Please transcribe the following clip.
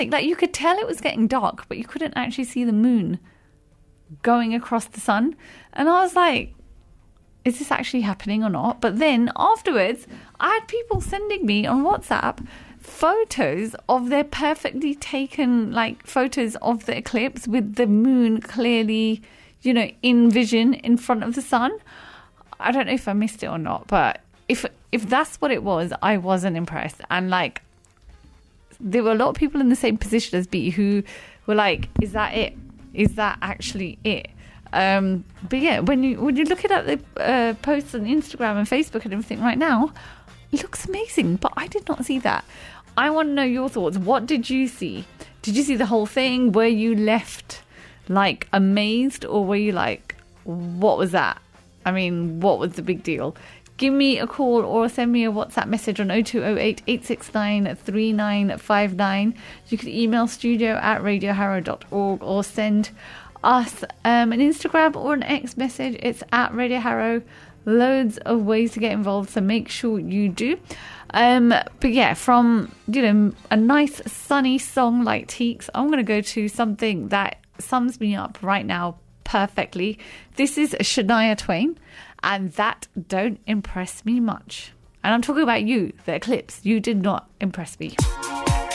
Like you could tell it was getting dark, but you couldn't actually see the moon going across the sun. And I was like, is this actually happening or not? But then afterwards, I had people sending me on WhatsApp photos of their perfectly taken like photos of the eclipse with the moon clearly, you know, in vision in front of the sun. I don't know if I missed it or not, but if that's what it was, I wasn't impressed. And like, there were a lot of people in the same position as me who were like, is that it? Is that actually it? But yeah, when you're looking at the posts on Instagram and Facebook and everything right now, it looks amazing, but I did not see that. I want to know your thoughts. What did you see? Did you see the whole thing? Were you left like amazed, or were you like, what was that? I mean, what was the big deal? Give me a call or send me a WhatsApp message on 0208 869 3959. You could email studio@radioharrow.org or send us an Instagram or an X message. It's at Radio Harrow. Loads of ways to get involved, so make sure you do. But yeah, from, you know, a nice sunny song like Teeks, I'm going to go to something that sums me up right now perfectly. This is Shania Twain, and That Don't Impress Me Much. And I'm talking about you, the eclipse. You did not impress me.